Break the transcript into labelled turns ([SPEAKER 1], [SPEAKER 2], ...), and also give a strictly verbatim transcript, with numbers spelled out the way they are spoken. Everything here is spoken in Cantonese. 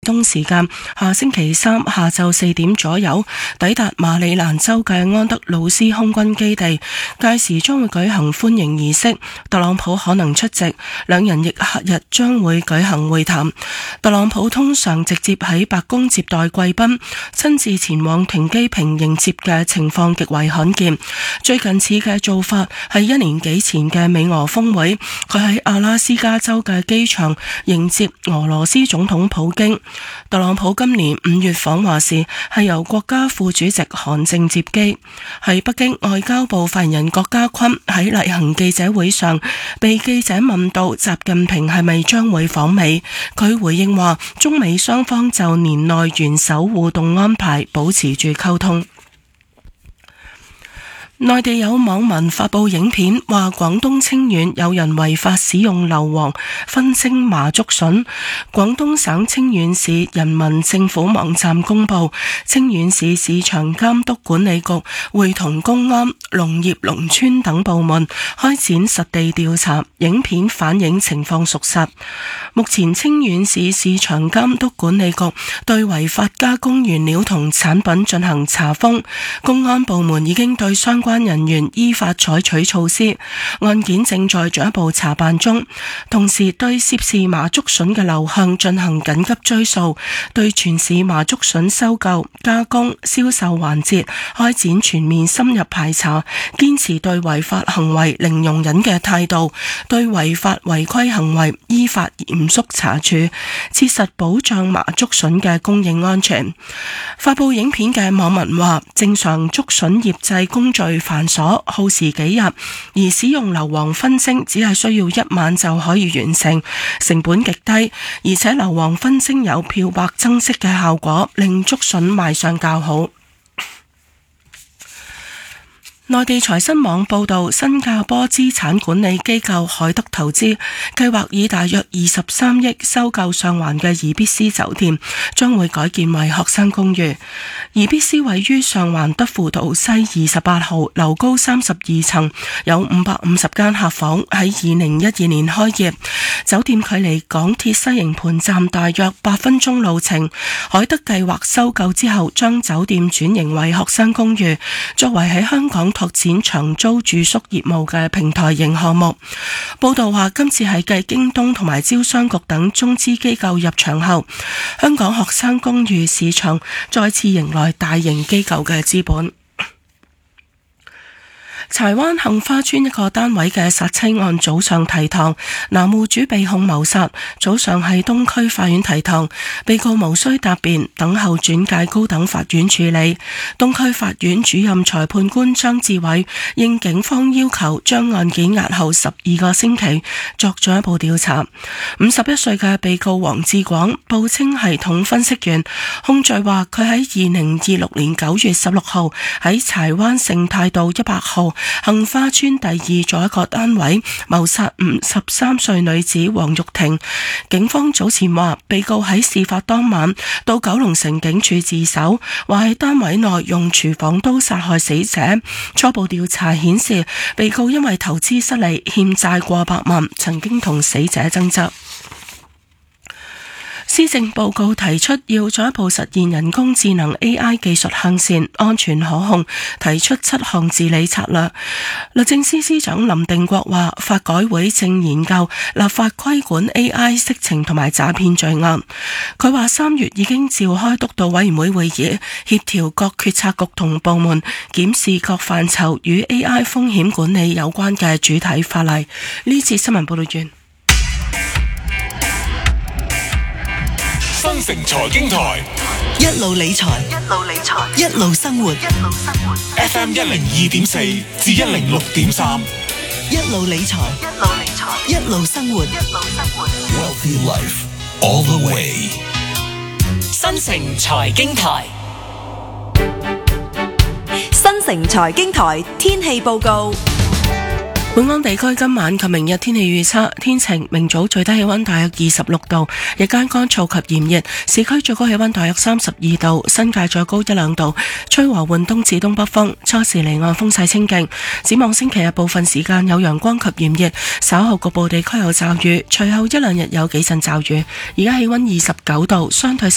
[SPEAKER 1] 東時間下星期三下晝四點左右抵達馬里蘭州嘅安德魯斯空軍基地，屆時將會舉行歡迎儀式，特朗普可能出席，兩人亦後日將會舉行會談。特朗普通常直接喺白宮接待貴賓，親自前往停機坪迎接嘅情況極為罕見。最近似嘅做法係一年幾前嘅美俄峰會，佢喺阿拉斯加州嘅機場迎接俄羅斯總統普京。特朗普今年五月訪華時係由國家副主席韓正接機。喺北京，外交部發言人郭家坤喺例行記者會上被記者問到習近平係咪將會訪美，佢回應話中美雙方就年內元首互動安排保持住溝通。內地有網民發布影片，話廣東清遠有人違法使用硫磺燻蒸麻竹筍。廣東省清遠市人民政府網站公布，清遠市市場監督管理局會同公安、農業農村等部門開展實地調查，影片反映情況屬實。目前清遠市市場監督管理局對違法加工原料同產品進行查封，公安部門已經對相關人員依法採取措施，案件正在進一步查辦中。同時對涉事麻竹筍嘅流向進行緊急追溯，對全市麻竹筍收購、加工、銷售環節開展全面深入排查，堅持對違法行為零容忍嘅態度，對違法違規行為依法嚴肅查處，切實保障麻竹筍嘅供應安全。發布影片嘅網民話，正常竹筍醃製工序繁瑣，耗時幾日，而使用硫磺燻蒸只係需要一晚就可以完成，成本極低，而且硫磺燻蒸有漂白增色嘅效果，令竹筍賣相較好。內地財新網報道，新加坡資產管理機構海德投資計劃以大約二十三億收購上環嘅宜必思酒店，將會改建為學生公寓。宜必思位於上環德輔道西二十八號，樓高三十二層，有五百五十間客房，喺二零一二年開業。酒店距離港鐵西營盤站大約八分鐘路程。海德計劃收購之後，將酒店轉型為學生公寓，作為喺香港拓展長租住宿業務嘅平台型項目。報道話，今次係繼京東同埋招商局等中資機構入場後，香港學生公寓市場再次迎來大型機構嘅資本。柴灣杏花村一個單位嘅殺妻案早上提堂，男戶主被控謀殺，早上喺東區法院提堂，被告無需答辯，等候轉介高等法院處理。東區法院主任裁判官張志偉應警方要求，將案件押後十二個星期，作進一步調查。五十一歲嘅被告黃志廣報稱系統分析員，控罪話佢喺二零二六年九月十六號喺柴灣盛泰道一百號杏花村第二座一個單位謀殺五十三歲女子黃玉婷。警方早前話，被告喺事發當晚到九龍城警署自首，話喺單位內用廚房刀殺害死者。初步調查顯示，被告因為投資失利，欠債過百萬，曾經同死者爭執。施政報告提出要進一步實現人工智能 A I 技術向善、安全可控，提出七項治理策略。律政司司長林定國話，法改會正研究立法規管 A I 色情同埋詐騙罪案。佢話三月已經召開督導委員會會議，協調各決策局同部門檢視各範疇與 A I 風險管理有關嘅主體法例。呢次新聞報道完。
[SPEAKER 2] 新城財經台
[SPEAKER 3] 一路理財，
[SPEAKER 4] 一路理財，
[SPEAKER 3] 一路生活，
[SPEAKER 4] 一路生活。
[SPEAKER 2] F M 一零二點四至一零六點三，
[SPEAKER 3] 一路理財，
[SPEAKER 4] 一路理財，
[SPEAKER 3] 一路生活，
[SPEAKER 4] 一路生活。
[SPEAKER 2] Wealthy Life all the way。
[SPEAKER 3] 新城財經台，
[SPEAKER 4] 新城財經台天氣報告。
[SPEAKER 1] 本港地區今晚及明日天氣預測，天晴，明早最低氣溫大約二十六度，日間乾燥及炎熱，市區最高氣溫大約三十二度，新界再高一兩度，吹和緩東至東北風，初時離岸風勢清勁。展望星期日部分時間有陽光及炎熱，稍後局部地區有驟雨，隨後一兩日有幾陣驟雨。而家氣溫二十九度，相對濕